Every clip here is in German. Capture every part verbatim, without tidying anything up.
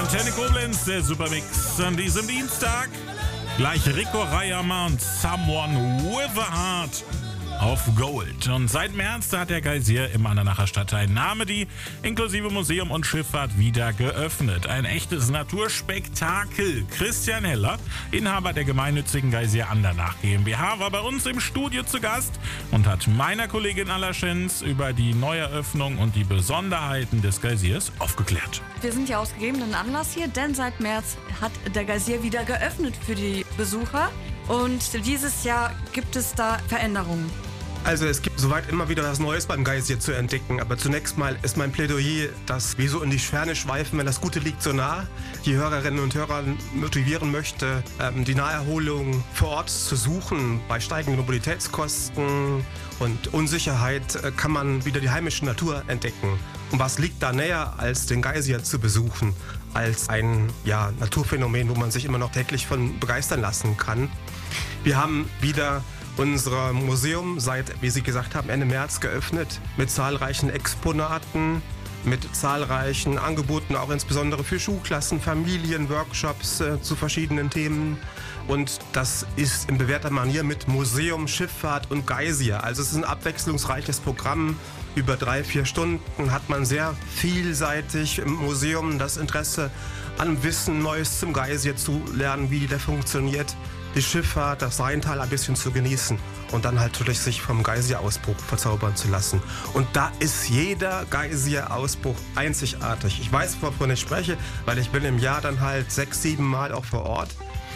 Antenne Koblenz, der Supermix an diesem Dienstag. Gleich Rico Rayama und Someone with a Heart auf Gold. Und seit März da hat der Geysir im Andernacher Stadtteil Namedy inklusive Museum und Schifffahrt wieder geöffnet. Ein echtes Naturspektakel. Christian Heller, Inhaber der gemeinnützigen Geysir Andernach GmbH, war bei uns im Studio zu Gast und hat meiner Kollegin Allerschens über die Neueröffnung und die Besonderheiten des Geysirs aufgeklärt. Wir sind ja aus gegebenen Anlass hier, denn seit März hat der Geysir wieder geöffnet für die Besucher. Und dieses Jahr gibt es da Veränderungen. Also es gibt soweit immer wieder was Neues beim Geysir zu entdecken. Aber zunächst mal ist mein Plädoyer, dass wir so in die Ferne schweifen, wenn das Gute liegt so nah. Die Hörerinnen und Hörer motivieren möchte, die Naherholung vor Ort zu suchen. Bei steigenden Mobilitätskosten und Unsicherheit kann man wieder die heimische Natur entdecken. Und was liegt da näher, als den Geysir zu besuchen, als ein ja, Naturphänomen, wo man sich immer noch täglich von begeistern lassen kann. Wir haben wieder unser Museum seit, wie Sie gesagt haben, Ende März geöffnet mit zahlreichen Exponaten, mit zahlreichen Angeboten, auch insbesondere für Schulklassen, Familien, Workshops äh, zu verschiedenen Themen. Und das ist in bewährter Manier mit Museum, Schifffahrt und Geysir. Also es ist ein abwechslungsreiches Programm. Über drei, vier Stunden hat man sehr vielseitig im Museum das Interesse an Wissen, Neues zum Geysir zu lernen, wie der funktioniert, die Schifffahrt, das Rheintal ein bisschen zu genießen und dann halt natürlich sich vom Geysir-Ausbruch verzaubern zu lassen. Und da ist jeder Geysir-Ausbruch einzigartig. Ich weiß, wovon ich spreche, weil ich bin im Jahr dann halt sechs, sieben Mal auch vor Ort.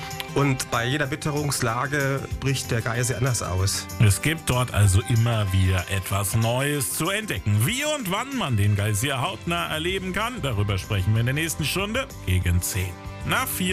Und bei jeder Witterungslage bricht der Geysir anders aus. Es gibt dort also immer wieder etwas Neues zu entdecken. Wie und wann man den Geysir hautnah erleben kann, darüber sprechen wir in der nächsten Stunde gegen zehn. Nach vier.